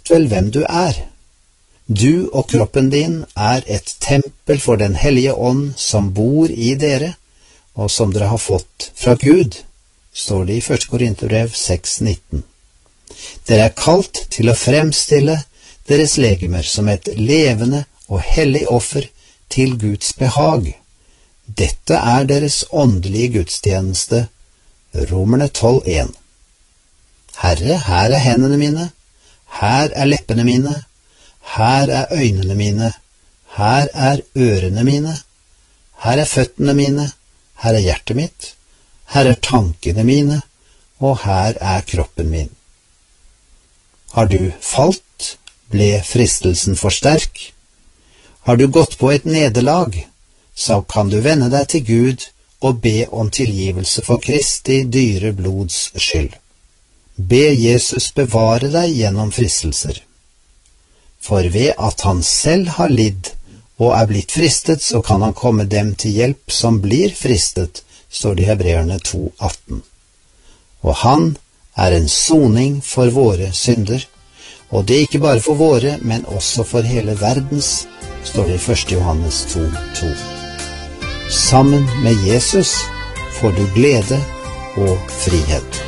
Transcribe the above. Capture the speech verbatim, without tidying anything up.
vet vel hvem du er. Du og kroppen din er et tempel for den hellige ånd som bor i dere, og som dere har fått fra Gud, står det i første Korinterbrev seks nitten. Dere er kalt til å fremstille deres legemer som et levende og hellig offer til Guds behag. Dette er deres åndelige gudstjeneste, Romerne tolv en. Herre, her er hendene mine, her er leppene mine, her er øynene mine, her er ørene mine, her er føttene mine, her er hjertet mitt, her er tankene mine, og her er kroppen min. Har du falt, ble fristelsen for sterk? Har du gått på et nederlag, så kan du vende deg til Gud og be om tilgivelse for Kristi dyre blods skyld. Be Jesus bevare deg gjennom fristelser. For ved at han selv har lidd og er blitt fristet, så kan han komme dem til hjelp som blir fristet, står det i Hebreerne to atten. Og han er en soning for våre synder, og det ikke bare for våre, men også for hele verdens, står det i første Johannes to to. Sammen med Jesus får du glede og frihet.